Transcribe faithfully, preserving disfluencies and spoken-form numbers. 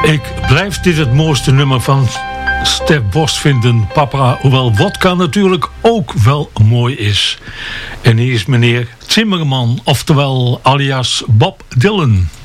Ik blijf dit het mooiste nummer van Stef Bos vinden, papa. Hoewel wodka natuurlijk ook wel mooi is. En hier is meneer Timmerman, oftewel alias Bob Dylan.